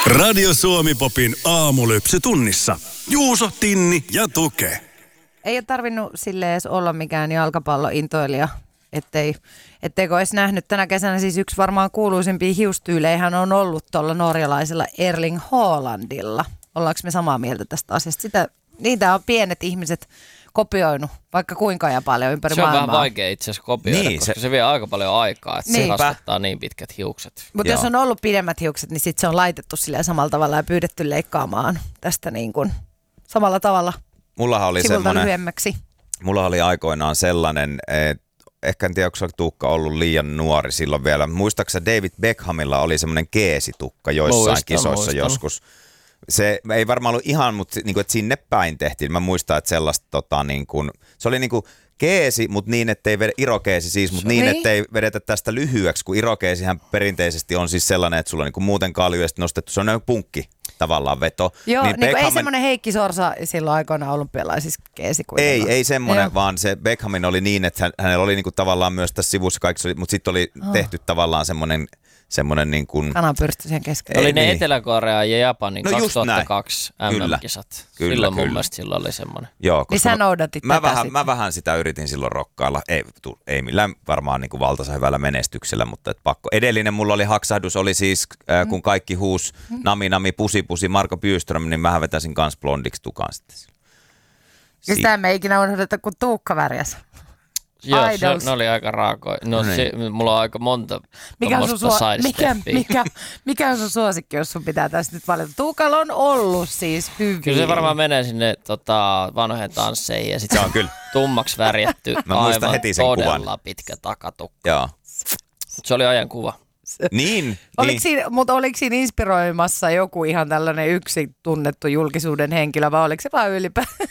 Radio Suomi Popin aamulypsy tunnissa. Juuso, Tinni ja Tuke. Ei ole tarvinnut sille edes olla mikään jalkapallointoilija, etteikö olisi nähnyt tänä kesänä siis yksi varmaan kuuluisimpia hiustyylejähän on ollut tuolla norjalaisella Erling Haalandilla. Ollaanko me samaa mieltä tästä asiasta? Niitä on pienet ihmiset kopioinut vaikka kuinka ja paljon ympäri maailmaa. Se on vähän vaikea itse asiassa kopioida, koska se vie aika paljon aikaa, että se kasvattaa niin pitkät hiukset. Mutta jos on ollut pidemmät hiukset, niin sitten se on laitettu silleen samalla tavalla ja pyydetty leikkaamaan tästä niin kuin samalla tavalla sivulta lyhyemmäksi. Mulla oli aikoinaan sellainen, ehkä en tiedä, onko Tuukka ollut liian nuori silloin vielä. Muistaakseni David Beckhamilla oli semmoinen keesitukka joissain kisoissa joskus. Se ei varmaan ollut ihan, mutta niin kuin, että sinne päin tehtiin. Mä muistan, että sellaista niin kuin, se oli niin kuin keesi, mutta niin, ettei irokeesi siis, mutta niin, ettei vedetä tästä lyhyeksi, kun irokeesihän perinteisesti on siis sellainen, että sulla on niin kuin muuten kaljuisesti nostettu, se on punkki tavallaan veto. Joo, niin ei semmoinen Heikki Sorsa silloin aikoina olympialaisissa keesi kuitenkaan. Ei semmoinen, vaan se Beckhamin oli niin, että hänellä oli niin kuin tavallaan myös tässä sivussa kaikki, mutta sitten oli tehty tavallaan semmoinen niin kuin kananpyrsty siihen keskelle. Oli ne Etelä-Korea ja Japanin 2002 MM-kisat. Silloin mun mielestä silloin oli semmoinen. Joo, niin sä noudatit mä vähän sitä yritin silloin rokkailla. Ei millään varmaan niin kuin valtaisa hyvällä menestyksellä, mutta pakko. Edellinen mulla oli haksahdus, oli siis kun kaikki huus nami nami pusi pusi Marko Bjurström, niin mä vetäisin kans blondiksi tukaan sitten. Ja sitä me ei ikinä unohdeta, kun Tuukka värjäs. Joo, ne oli aika raakoja. No niin. Mulla on aika monta mikä on sun suosikki, jos sun pitää tästä nyt valita? Tuukalla on ollut siis hyvin. Kyllä se varmaan menee sinne vanhojen tansseihin ja sitten se on kyllä tummaksi värjätty aivan heti sen todella kuvan. Pitkä takatukka. Joo. Se oli ajan kuva. Niin. Mutta oliko siinä inspiroimassa joku ihan tällainen yksi tunnettu julkisuuden henkilö vai oliko se vaan ylipäätään?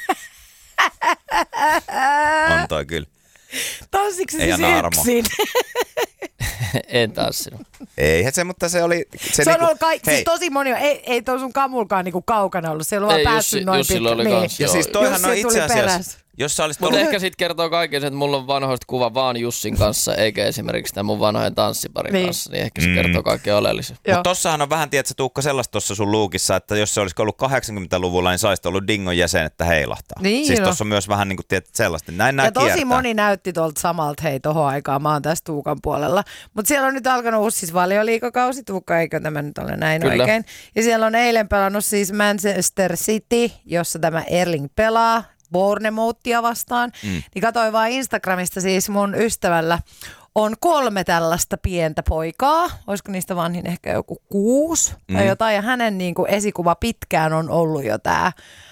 On toi kyllä. Tanssitko se siis yksin? En tanssinut. Eihän se, mutta se oli... Se on ollut siis tosi moni, ei toi sun kamulkaan niinku kaukana ollut, se ei ollut vaan päässyt noin pitkä. Niin. Ja siis toihan on itse asiassa... Mutta ehkä sit kertoo kaiken, että mulla on vanhoista kuva vaan Jussin kanssa, eikä esimerkiksi tämän mun vanhojen tanssiparin kanssa, niin ehkä se kertoo kaiken oleellisen. Mutta tossahan on vähän, tiedätkö Tuukka, sellaista tuossa sun luukissa, että jos se olisi ollut 80-luvulla, niin saisit ollut Dingon jäsen, että heilahtaa. Niin, siis tuossa on myös vähän niin kuin, tiedät, sellaista. Näin ja tosi kiertää. Moni näytti tuolta samalta, hei tohon aikaan, mä oon tässä Tuukan puolella. Mutta siellä on nyt alkanut uusi siis Valioliigakausi, Tuukka, eikö tämä nyt ole näin kyllä. Oikein? Ja siellä on eilen pelannut siis Manchester City, jossa tämä Erling pelaa. Bournemouthia vastaan, niin katsoin vaan Instagramista siis mun ystävällä on 3 tällaista pientä poikaa, olisiko niistä vanhin ehkä joku 6 tai jotain, ja hänen niin kuin esikuva pitkään on ollut jo tää